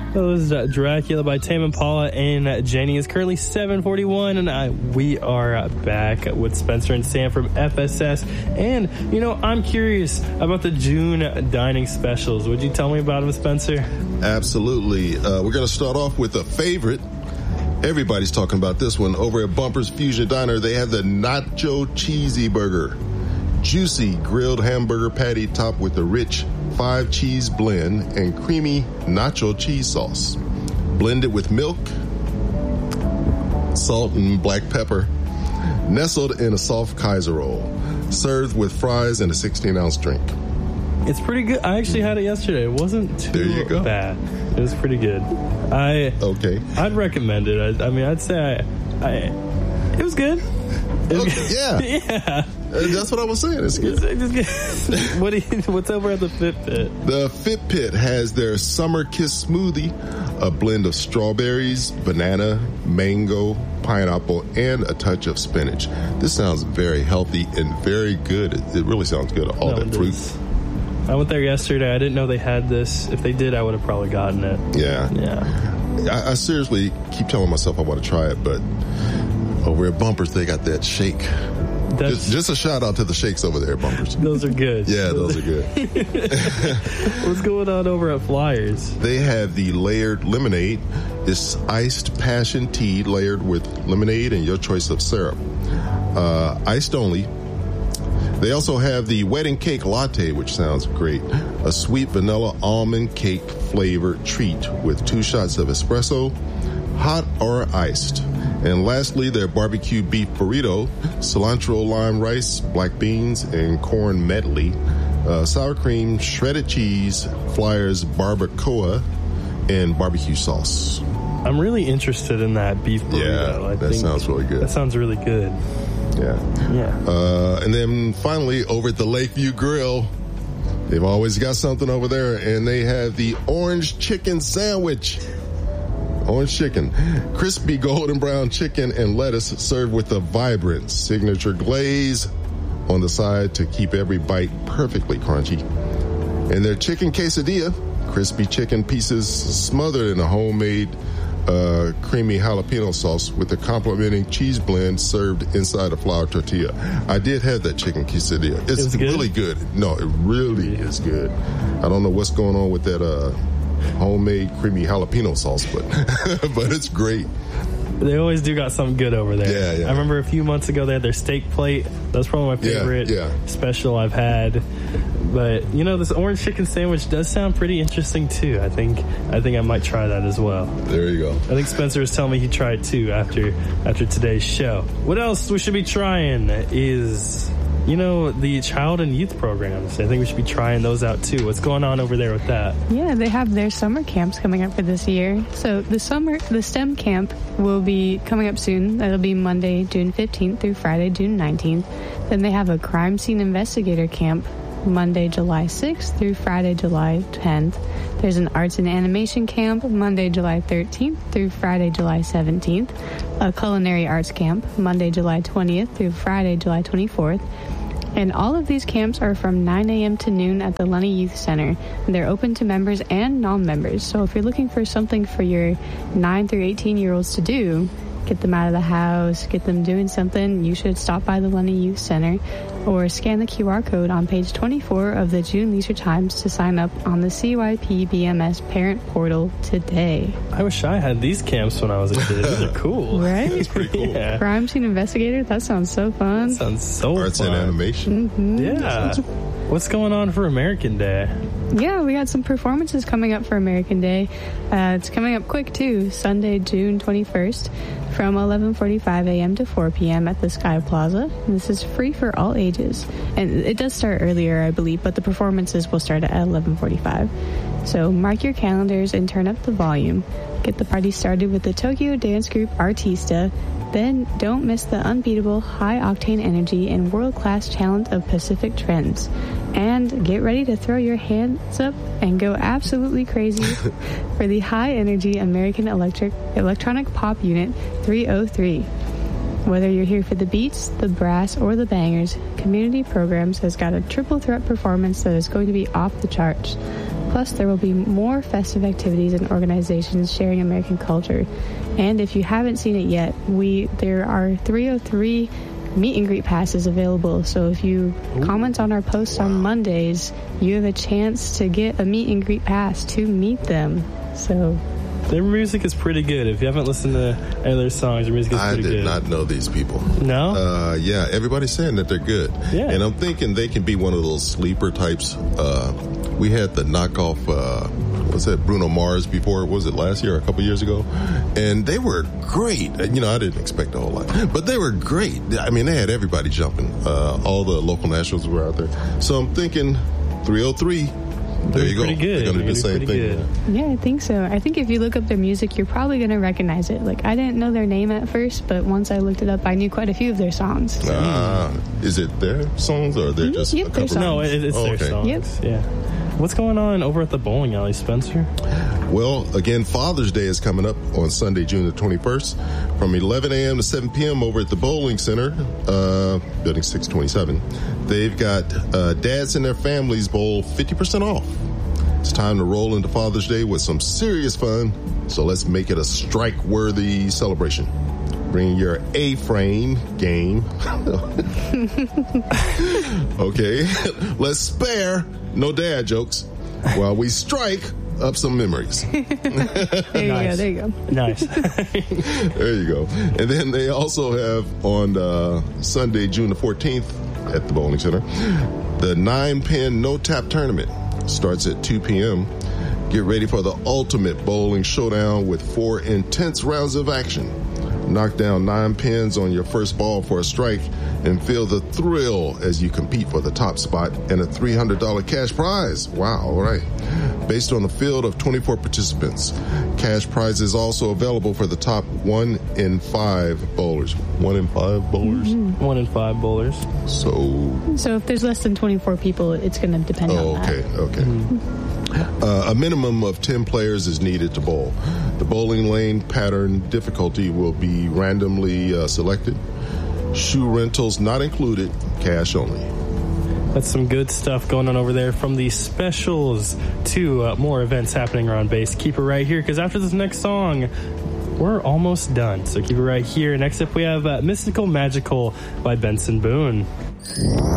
That was Dracula by Tame Impala and Jenny. It's currently 7:41, and we are back with Spencer and Sam from FSS. And, I'm curious about the June dining specials. Would you tell me about them, Spencer? Absolutely. We're going to start off with a favorite. Everybody's talking about this one. Over at Bumpers Fusion Diner, they have the Nacho Cheesy Burger. Juicy grilled hamburger patty topped with a rich 5-cheese blend and creamy nacho cheese sauce. Blended with milk, salt, and black pepper. Nestled in a soft Kaiser roll. Served with fries and a 16-ounce drink. It's pretty good. I actually had it yesterday. It wasn't too bad. It was pretty good. I'd recommend it. I'd say it was good. Yeah. Yeah. That's what I was saying. It's good. What's over at the Fit Pit? The Fit Pit has their Summer Kiss Smoothie, a blend of strawberries, banana, mango, pineapple, and a touch of spinach. This sounds very healthy and very good. It really sounds good. All that fruit. I went there yesterday. I didn't know they had this. If they did, I would have probably gotten it. Yeah. I seriously keep telling myself I want to try it, but over at Bumpers, they got that shake. Just a shout out to the shakes over there at Bumpers. Those are good. Yeah, those are good. What's going on over at Flyers? They have the layered lemonade. It's iced passion tea layered with lemonade and your choice of syrup. Iced only. They also have the wedding cake latte, which sounds great. A sweet vanilla almond cake flavored treat with 2 shots of espresso, hot or iced. And lastly, their barbecue beef burrito, cilantro lime rice, black beans, and corn medley, sour cream, shredded cheese, Flyers barbacoa, and barbecue sauce. I'm really interested in that beef burrito. Yeah, that sounds really good. That sounds really good. Yeah. And then finally, over at the Lakeview Grill, they've always got something over there, and they have the orange chicken sandwich. Orange chicken, crispy golden brown chicken and lettuce served with a vibrant signature glaze on the side to keep every bite perfectly crunchy. And their chicken quesadilla, crispy chicken pieces smothered in a homemade creamy jalapeno sauce with a complimenting cheese blend served inside a flour tortilla. I did have that chicken quesadilla. It's really good. No, it really is good. I don't know what's going on with that homemade creamy jalapeno sauce, but it's great. They always do got something good over there. Yeah. I remember a few months ago they had their steak plate. That's probably my favorite special I've had. But this orange chicken sandwich does sound pretty interesting too. I think I might try that as well. There you go. I think Spencer was telling me he tried too after today's show. What else we should be trying is the child and youth programs. I think we should be trying those out too. What's going on over there with that? Yeah, they have their summer camps coming up for this year. So the STEM camp will be coming up soon. That'll be Monday, June 15th through Friday, June 19th. Then they have a crime scene investigator camp Monday, July 6th through Friday, July 10th. There's an arts and animation camp Monday, July 13th through Friday, July 17th. A culinary arts camp Monday, July 20th through Friday, July 24th. And all of these camps are from 9 a.m. to noon at the Lunny Youth Center. And they're open to members and non-members. So if you're looking for something for your 9 through 18-year-olds to do, get them out of the house, get them doing something, you should stop by the Lunny Youth Center or scan the QR code on page 24 of the June Leisure Times to sign up on the CYP BMS parent portal today. I wish I had these camps when I was a kid. These are cool. Right? It's pretty cool. Yeah. Crime scene investigator? That sounds so fun. That sounds so Arts fun. and animation. Mm-hmm. Yeah. What's going on for American Day? Yeah, we got some performances coming up for American Day. It's coming up quick, too. Sunday, June 21st from 11:45 a.m. to 4 p.m. at the Sky Plaza. And this is free for all ages. And it does start earlier, I believe, but the performances will start at 11:45. So mark your calendars and turn up the volume. Get the party started with the Tokyo dance group Artista. Then don't miss the unbeatable high-octane energy and world-class talent of Pacific Trends. And get ready to throw your hands up and go absolutely crazy for the high-energy American electronic pop unit 303. Whether you're here for the beats, the brass, or the bangers, Community Programs has got a triple threat performance that is going to be off the charts. Plus, there will be more festive activities and organizations sharing American culture. And if you haven't seen it yet, there are 303 meet and greet passes available. So if you comment on our posts on Mondays, you have a chance to get a meet and greet pass to meet them. So their music is pretty good. If you haven't listened to any of their songs, their music is pretty good. I did not know these people. No? Yeah, everybody's saying that they're good. Yeah. And I'm thinking they can be one of those sleeper types. We had the knockoff, what's that, Bruno Mars before, was it last year or a couple years ago? And they were great. You know, I didn't expect a whole lot, but they were great. I mean, they had everybody jumping. All the local nationals were out there. So I'm thinking 303. There you go. Pretty good. They're going to do the same thing. Good. yeah, I think so. I think if you look up their music, you're probably going to recognize it. Like, I didn't know their name at first, but once I looked it up, I knew quite a few of their songs. Is it their songs or they're just Yep, a their cover? songs. No, it's their songs. Yep. Yeah. What's going on over at the bowling alley, Spencer? Well, again, Father's Day is coming up on Sunday, June the 21st, from 11 a.m. to 7 p.m. over at the Bowling Center, building 627. They've got dads and their families bowl 50% off. It's time to roll into Father's Day with some serious fun, so let's make it a strike-worthy celebration. Bring your A-frame game. Okay, let's spare no dad jokes while we strike up some memories. There you go. Nice. There you go. And then they also have on Sunday, June the 14th at the Bowling Center, the 9-pin no-tap tournament. Starts at 2 p.m. Get ready for the ultimate bowling showdown with 4 intense rounds of action. Knock down 9 pins on your first ball for a strike and feel the thrill as you compete for the top spot and a $300 cash prize. Wow, all right. Based on a field of 24 participants, cash prizes also available for the top 1 in 5 bowlers. 1 in 5 bowlers? Mm-hmm. 1 in 5 bowlers. So if there's less than 24 people, it's going to depend on that. Okay. Mm-hmm. A minimum of 10 players is needed to bowl. The bowling lane pattern difficulty will be randomly selected. Shoe rentals not included, cash only. That's some good stuff going on over there, from the specials to more events happening around base. Keep it right here, because after this next song, we're almost done. So keep it right here. Next up, we have Mystical Magical by Benson Boone.